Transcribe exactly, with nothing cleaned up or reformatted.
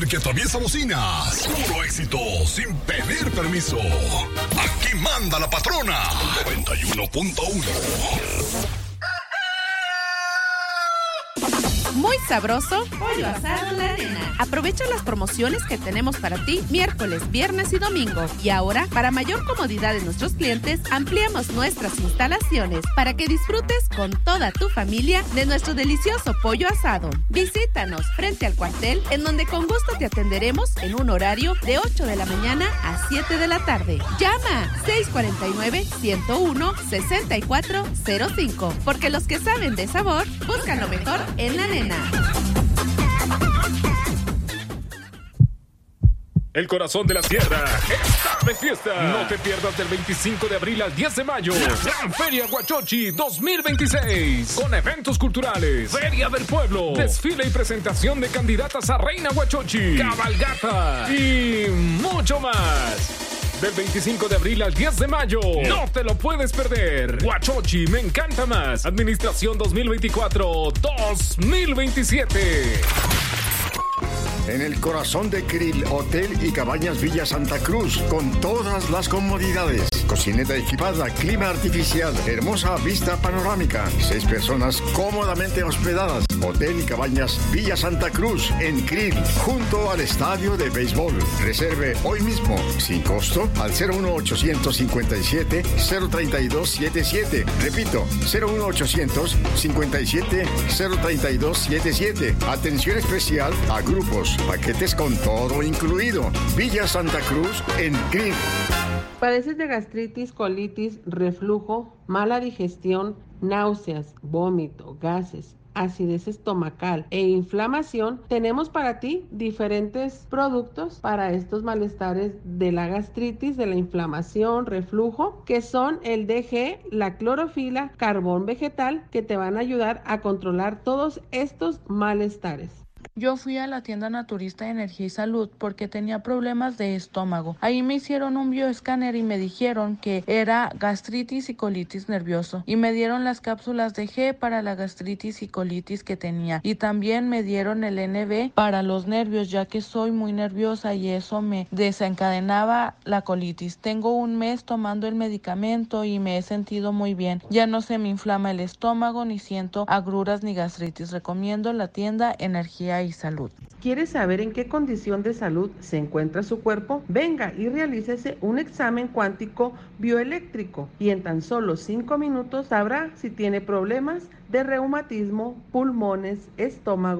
Que atraviesa bocinas. Puro éxito sin pedir permiso. Aquí manda la patrona. noventa y uno punto uno. Muy sabroso, pollo asado La Nena. Aprovecha las promociones que tenemos para ti miércoles, viernes y domingo. Y ahora, para mayor comodidad de nuestros clientes, ampliamos nuestras instalaciones para que disfrutes con toda tu familia de nuestro delicioso pollo asado. Visítanos frente al cuartel, en donde con gusto te atenderemos en un horario de ocho de la mañana a siete de la tarde. Llama seis cuatro nueve, uno cero uno, seis cuatro cero cinco, porque los que saben de sabor buscan lo mejor en La Nena. El corazón de la sierra está de fiesta. No te pierdas del veinticinco de abril al diez de mayo. Gran Feria Huachochi dos mil veintiséis. Con eventos culturales, Feria del Pueblo, desfile y presentación de candidatas a Reina Huachochi, cabalgata y mucho más. Del veinticinco de abril al diez de mayo. No te lo puedes perder. Huachochi me encanta más. Administración dos mil veinticuatro dos mil veintisiete. En el corazón de Krill, Hotel y Cabañas Villa Santa Cruz, con todas las comodidades. Cocineta equipada, clima artificial, hermosa vista panorámica. Seis personas cómodamente hospedadas. Hotel y Cabañas Villa Santa Cruz, en Krill, junto al estadio de béisbol. Reserve hoy mismo, sin costo, al cero uno ochocientos cincuenta y siete, cero treinta y dos setenta y siete. Repito, cero uno ochocientos cincuenta y siete, cero treinta y dos setenta y siete. Atención especial a grupos, paquetes con todo incluido. Villa Santa Cruz, en Krill. ¿Padeces de gastritis, colitis, reflujo, mala digestión, náuseas, vómito, gases, acidez estomacal e inflamación? Tenemos para ti diferentes productos para estos malestares de la gastritis, de la inflamación, reflujo, que son el D G, la clorofila, carbón vegetal, que te van a ayudar a controlar todos estos malestares. Yo fui a la tienda naturista de Energía y Salud porque tenía problemas de estómago. Ahí me hicieron un bioescáner y me dijeron que era gastritis y colitis nervioso. Y me dieron las cápsulas de G para la gastritis y colitis que tenía. Y también me dieron el N B para los nervios, ya que soy muy nerviosa y eso me desencadenaba la colitis. Tengo un mes tomando el medicamento y me he sentido muy bien. Ya no se me inflama el estómago, ni siento agruras ni gastritis. Recomiendo la tienda Energía y Salud. ¿Quieres saber en qué condición de salud se encuentra su cuerpo? Venga y realícese un examen cuántico bioeléctrico y en tan solo cinco minutos sabrá si tiene problemas de reumatismo, pulmones, estómago,